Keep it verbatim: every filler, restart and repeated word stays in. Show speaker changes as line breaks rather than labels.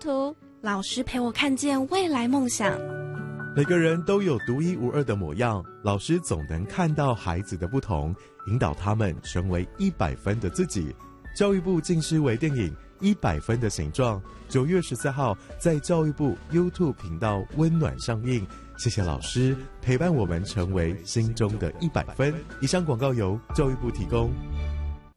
图，老师陪我看见未来梦想。
每个人都有独一无二的模样，老师总能看到孩子的不同，引导他们成为一百分的自己。教育部近视微电影《一百分的形状》，九月十四号在教育部 YouTube 频道温暖上映。谢谢老师陪伴我们成为心中的一百分。以上广告由教育部提供。